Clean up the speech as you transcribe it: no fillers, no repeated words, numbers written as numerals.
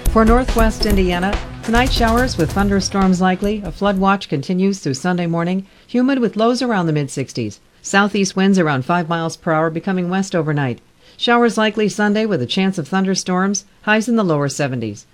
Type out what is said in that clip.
For northwest Indiana, tonight showers with thunderstorms likely. A flood watch continues through Sunday morning. Humid with lows around the mid-60s. Southeast winds around 5 miles per hour, becoming west overnight. Showers likely Sunday with a chance of thunderstorms. Highs in the lower 70s.